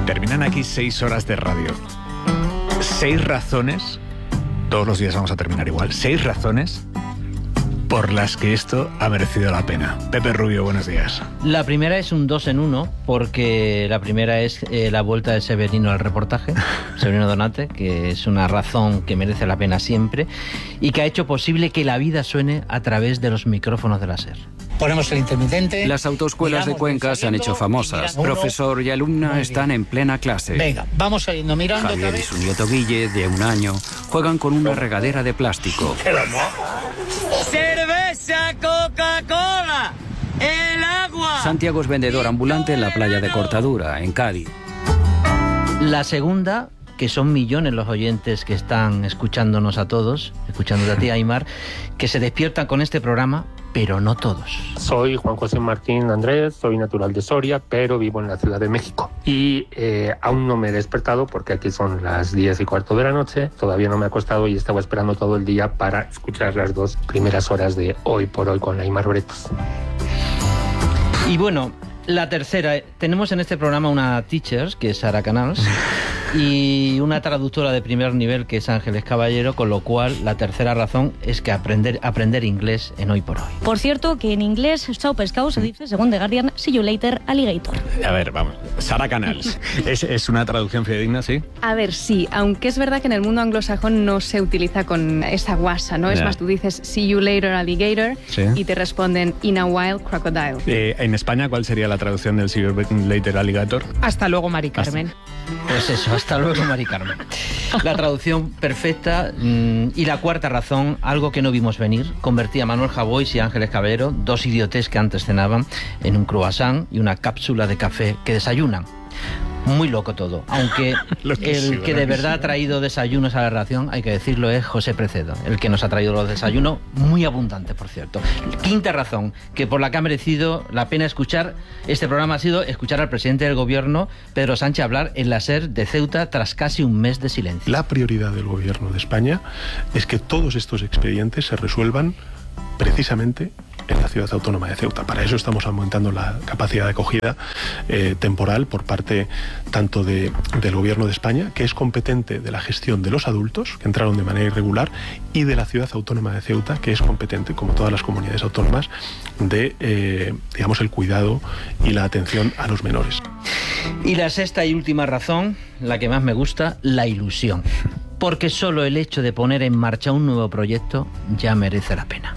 Terminan aquí 6 horas de radio. 6 razones, todos los días vamos a terminar igual, 6 razones por las que esto ha merecido la pena. Pepe Rubio, buenos días. La primera es un 2 en 1, porque la primera es la vuelta de Severino al reportaje, Severino Donate, que es una razón que merece la pena siempre y que ha hecho posible que la vida suene a través de los micrófonos de la SER. Ponemos el intermitente. Las autoescuelas de Cuenca se han hecho famosas. Profesor y alumna están en plena clase. Venga, vamos saliendo mirando. Javier y su nieto Guille, de 1 año, juegan con una regadera de plástico. ¡Cerveza, Coca-Cola! ¡El agua! Santiago es vendedor ambulante en la playa de Cortadura, en Cádiz. La segunda, que son millones los oyentes que están escuchándonos a todos, escuchándote a ti, Aimar, que se despiertan con este programa, pero no todos. Soy Juan José Martín Andrés, soy natural de Soria, pero vivo en la Ciudad de México. Y aún no me he despertado porque aquí son las 10:15 de la noche. Todavía no me he acostado y estaba esperando todo el día para escuchar las 2 primeras horas de Hoy por Hoy con Aimar Bretos. Y bueno, la tercera, tenemos en este programa una teacher, que es Sara Canals, y una traductora de primer nivel, que es Ángeles Caballero, con lo cual la tercera razón es que aprender inglés en Hoy por Hoy. Por cierto, que en inglés chao pescado se dice, según The Guardian, see you later, alligator. A ver, vamos, Sara Canals, ¿es una traducción fidedigna, sí? A ver, sí, aunque es verdad que en el mundo anglosajón no se utiliza con esa guasa, ¿no? Es más, tú dices see you later, alligator, ¿sí? Y te responden in a while, crocodile. En España, ¿cuál sería la traducción del see you later, alligator? Hasta luego, Mari Carmen. Pues eso, hasta luego, Mari Carmen. La traducción perfecta. Y la cuarta razón, algo que no vimos venir, convertía a Manuel Javois y Ángeles Caballero, 2 idiotes que antes cenaban, en un croissant y una cápsula de café que desayunan. Muy loco todo, aunque el que de verdad ha traído desayunos a la redacción, hay que decirlo, es José Precedo, el que nos ha traído los desayunos, muy abundantes, por cierto. Quinta razón, que por la que ha merecido la pena escuchar este programa, ha sido escuchar al presidente del gobierno, Pedro Sánchez, hablar en la SER de Ceuta tras casi un mes de silencio. La prioridad del gobierno de España es que todos estos expedientes se resuelvan precisamente en la ciudad autónoma de Ceuta. Para eso estamos aumentando la capacidad de acogida temporal por parte tanto del Gobierno de España, que es competente de la gestión de los adultos que entraron de manera irregular, y de la ciudad autónoma de Ceuta, que es competente, como todas las comunidades autónomas, de digamos, el cuidado y la atención a los menores. Y la sexta y última razón, la que más me gusta, la ilusión. Porque solo el hecho de poner en marcha un nuevo proyecto ya merece la pena.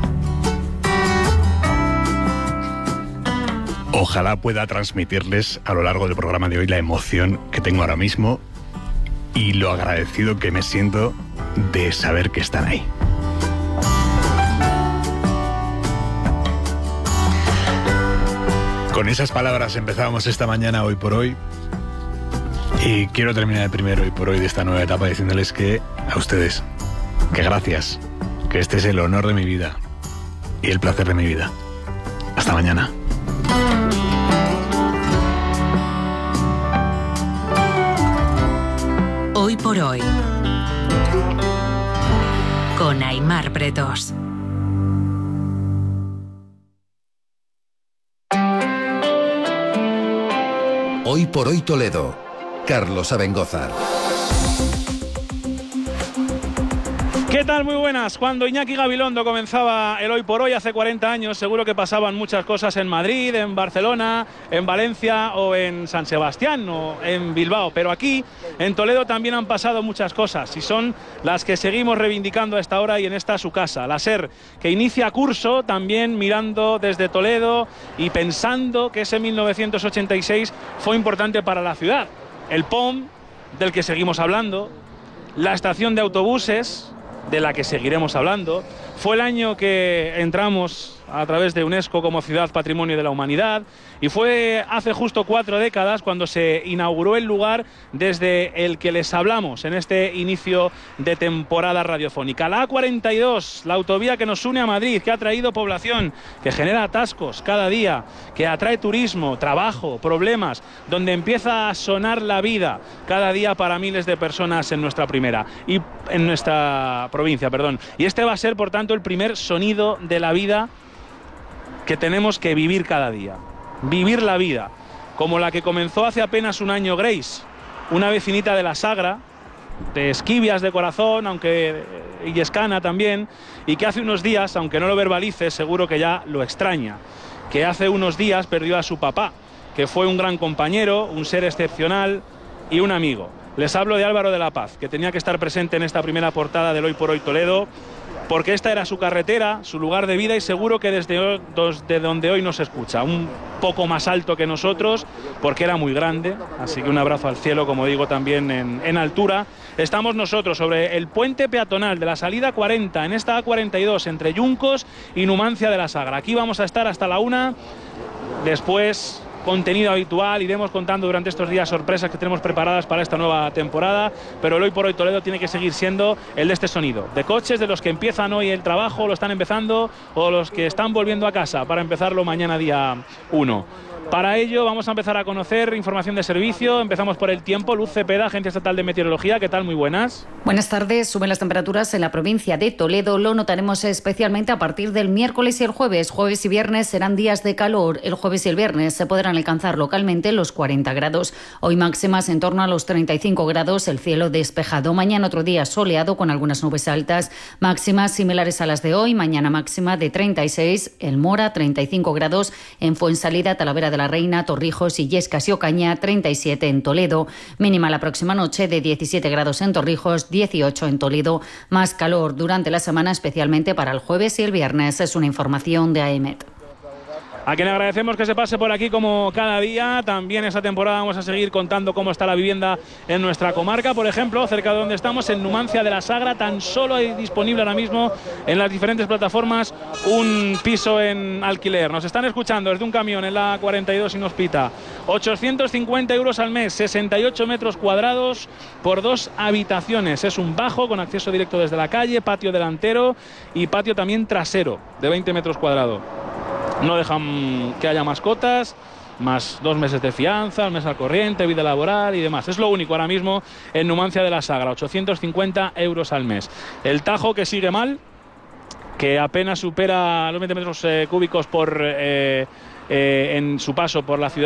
Ojalá pueda transmitirles a lo largo del programa de hoy la emoción que tengo ahora mismo y lo agradecido que me siento de saber que están ahí. Con esas palabras empezábamos esta mañana Hoy por Hoy, y quiero terminar el primer Hoy por Hoy de esta nueva etapa diciéndoles que a ustedes, que gracias, que este es el honor de mi vida y el placer de mi vida. Hasta mañana. Hoy por Hoy con Aimar Bretos. Hoy por Hoy Toledo, Carlos Abengózar. ¿Qué tal? Muy buenas. Cuando Iñaki Gabilondo comenzaba el Hoy por Hoy hace 40 años, seguro que pasaban muchas cosas en Madrid, en Barcelona, en Valencia o en San Sebastián o en Bilbao. Pero aquí, en Toledo, también han pasado muchas cosas y son las que seguimos reivindicando a esta hora y en esta su casa. La SER, que inicia curso también mirando desde Toledo y pensando que ese 1986 fue importante para la ciudad. El POM, del que seguimos hablando, la estación de autobuses, de la que seguiremos hablando. Fue el año que entramos a través de UNESCO como Ciudad Patrimonio de la Humanidad, y fue hace justo 4 décadas cuando se inauguró el lugar desde el que les hablamos en este inicio de temporada radiofónica. La A42, la autovía que nos une a Madrid, que ha traído población, que genera atascos cada día, que atrae turismo, trabajo, problemas, donde empieza a sonar la vida cada día para miles de personas en nuestra provincia, perdón. Y este va a ser, por tanto, el primer sonido de la vida que tenemos que vivir cada día. Vivir la vida. como la que comenzó hace apenas un año Grace, una vecinita de la Sagra, de Esquivias de corazón, aunque illescana también, y que hace unos días, aunque no lo verbalice, seguro que ya lo extraña, que hace unos días perdió a su papá, que fue un gran compañero, un ser excepcional y un amigo. Les hablo de Álvaro de la Paz, que tenía que estar presente en esta primera portada del Hoy por Hoy Toledo, porque esta era su carretera, su lugar de vida, y seguro que desde donde hoy nos escucha, un poco más alto que nosotros, porque era muy grande, así que un abrazo al cielo, como digo, también en altura. Estamos nosotros sobre el puente peatonal de la salida 40, en esta A42, entre Yuncos y Numancia de la Sagra. Aquí vamos a estar hasta la 1, después contenido habitual, iremos contando durante estos días sorpresas que tenemos preparadas para esta nueva temporada, pero el Hoy por Hoy Toledo tiene que seguir siendo el de este sonido, de coches, de los que empiezan hoy el trabajo, lo están empezando, o los que están volviendo a casa para empezarlo mañana día 1. Para ello vamos a empezar a conocer información de servicio. Empezamos por el tiempo. Luz Cepeda, Agencia Estatal de Meteorología. ¿Qué tal? Muy buenas. Buenas tardes. Suben las temperaturas en la provincia de Toledo. Lo notaremos especialmente a partir del miércoles y el jueves. Jueves y viernes serán días de calor. El jueves y el viernes se podrán alcanzar localmente los 40 grados. Hoy máximas en torno a los 35 grados. El cielo despejado. Mañana otro día soleado con algunas nubes altas. Máximas similares a las de hoy. Mañana máxima de 36. El Mora, 35 grados. En Fuensalida, Talavera de la Reina, Torrijos, Illescas y Ocaña, 37 en Toledo. Mínima la próxima noche de 17 grados en Torrijos, 18 en Toledo. Más calor durante la semana, especialmente para el jueves y el viernes. Es una información de AEMET. A quien agradecemos que se pase por aquí como cada día. También esta temporada vamos a seguir contando cómo está la vivienda en nuestra comarca. Por ejemplo, cerca de donde estamos, en Numancia de la Sagra, tan solo hay disponible ahora mismo en las diferentes plataformas un piso en alquiler. Nos están escuchando desde un camión en la 42 Inhospita. 850 euros al mes, 68 metros cuadrados por 2 habitaciones. Es un bajo con acceso directo desde la calle, patio delantero y patio también trasero de 20 metros cuadrados. No dejan que haya mascotas, más 2 meses de fianza, 1 mes al corriente, vida laboral y demás. Es lo único ahora mismo en Numancia de la Sagra, 850 euros al mes. El Tajo, que sigue mal, que apenas supera los 20 metros cúbicos en su paso por la ciudad.